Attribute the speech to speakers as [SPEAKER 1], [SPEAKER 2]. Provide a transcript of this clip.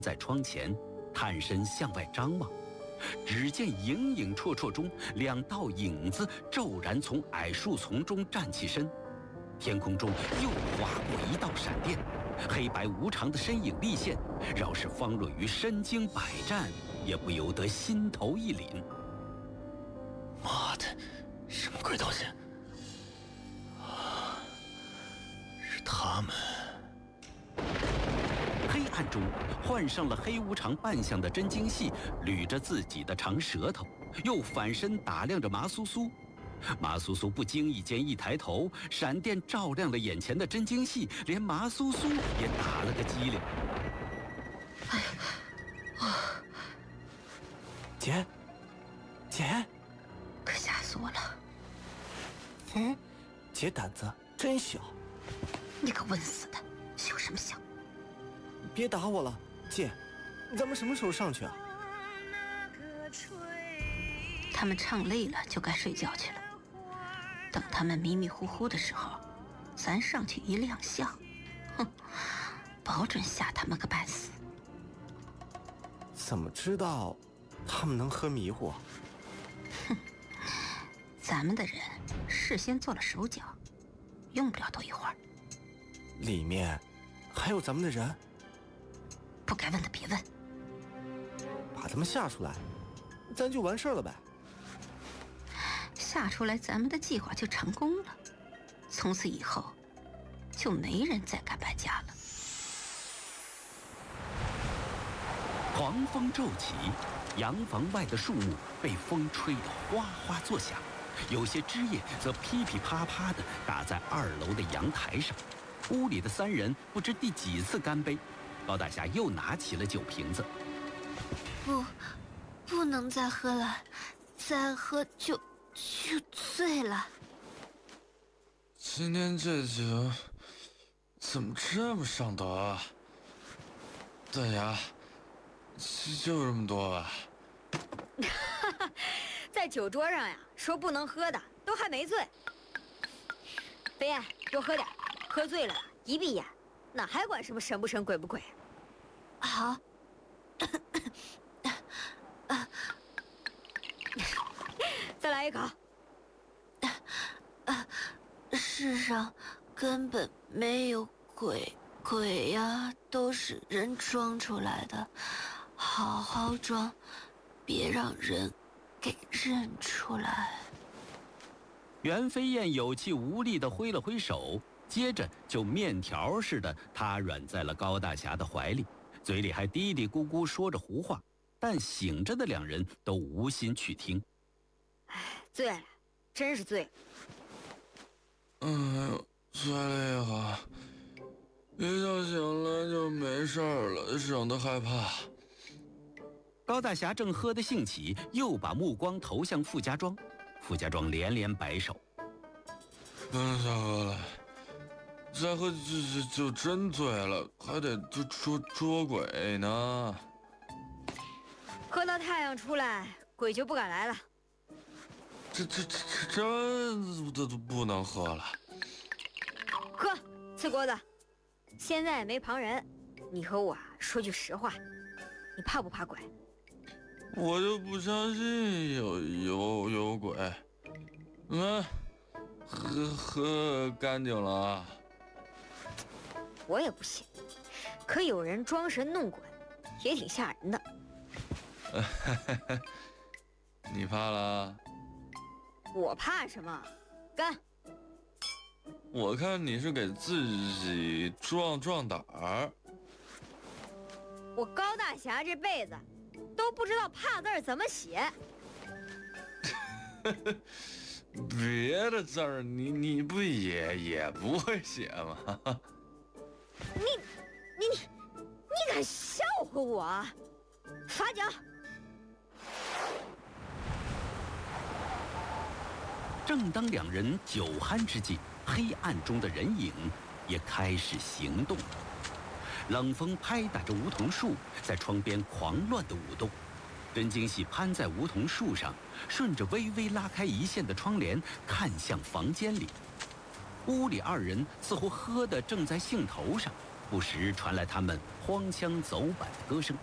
[SPEAKER 1] 在窗前，探身向外张望，只见影影绰绰中，2道影子骤然从矮树丛中站起身，天空中又划过一道闪电，黑白无常的身影立现，饶是方若愚身经百战，也不由得心头一凛。
[SPEAKER 2] 妈的，什么鬼东西？是他们。
[SPEAKER 1] 黑暗中，换上了黑无常扮相的真经系捋着自己的长舌头，又反身打量着麻苏苏。麻苏苏不经意间一抬头，闪电照亮了眼前的真经系，连麻苏苏也打了个激灵。
[SPEAKER 3] 哎呀，啊！
[SPEAKER 2] 姐，姐，
[SPEAKER 3] 可吓死我了！
[SPEAKER 2] 姐胆子真小。
[SPEAKER 3] 你个问死的，想什么想？
[SPEAKER 2] 别打我了，姐，咱们什么时候上去啊？
[SPEAKER 3] 他们唱累了就该睡觉去了。等他们迷迷糊糊的时候，咱上去一亮相，哼，保准吓他们个半死。
[SPEAKER 2] 怎么知道他们能喝迷糊？
[SPEAKER 3] 哼，咱们的人事先做了手脚，用不了多一会儿。
[SPEAKER 2] 里面还有咱们的人？
[SPEAKER 3] 不该问的别问。
[SPEAKER 2] 把他们吓出来，咱就完事儿了呗。
[SPEAKER 3] 吓出来，咱们的计划就成功了。从此以后，就没人再敢败家了。
[SPEAKER 1] 狂风骤起，洋房外的树木被风吹得哗哗作响，有些枝叶则噼噼啪啪地打在2楼的阳台上。屋里的3人不知第几次干杯，高大侠又拿起了酒瓶子。
[SPEAKER 4] 不能再喝了，再喝就醉了。
[SPEAKER 5] 今天这酒怎么这么上头啊？大侠，就这么多吧？
[SPEAKER 6] 在酒桌上呀，说不能喝的都还没醉。飞燕，多喝点，喝醉了一闭眼，哪还管什么神不神鬼不鬼？
[SPEAKER 4] 好。
[SPEAKER 6] 再来一口。
[SPEAKER 4] 世上根本没有鬼，鬼呀都是人装出来的，好好装，别让人给认出来。
[SPEAKER 1] 袁飞燕有气无力地挥了挥手，接着就面条似的瘫软在了高大侠的怀里，嘴里还嘀嘀咕咕说着胡话，但醒着的2人都无心去听。
[SPEAKER 6] 醉了，真是醉了。
[SPEAKER 5] 睡了一会儿，一觉醒来就没事了，省得害怕。
[SPEAKER 1] 高大侠正喝得兴起，又把目光投向傅家庄。傅家庄连连摆手：“
[SPEAKER 5] 不能再喝了，再喝就真醉了，还得捉鬼呢。
[SPEAKER 6] 喝到太阳出来，鬼就不敢来了。
[SPEAKER 5] 这都不能喝了。
[SPEAKER 6] 喝，刺锅子。现在也没旁人，你和我说句实话，你怕不怕鬼？
[SPEAKER 5] 我就不相信有鬼。喝干净了啊。
[SPEAKER 6] 我也不信，可有人装神弄鬼，也挺吓人的。
[SPEAKER 5] 你怕了？
[SPEAKER 6] 我怕什么？干！
[SPEAKER 5] 我看你是给自己壮胆儿。
[SPEAKER 6] 我高大侠这辈子都不知道怕字儿怎么写。
[SPEAKER 5] 别的字儿你不也不会写吗？
[SPEAKER 6] 你敢笑话我？罚酒！
[SPEAKER 1] 正当2人酒酣之际，黑暗中的人影也开始行动了。冷风拍打着梧桐树，在窗边狂乱地舞动。真经系攀在梧桐树上，顺着微微拉开一线的窗帘看向房间里。屋里2人似乎喝得正在兴头上， 不时传来他们荒腔走板的歌声。